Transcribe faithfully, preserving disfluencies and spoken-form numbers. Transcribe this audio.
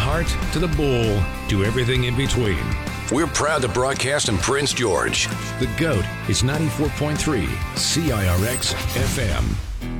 heart to the bull to everything in between. We're proud to broadcast in Prince George. The GOAT is ninety-four point three C I R X F M.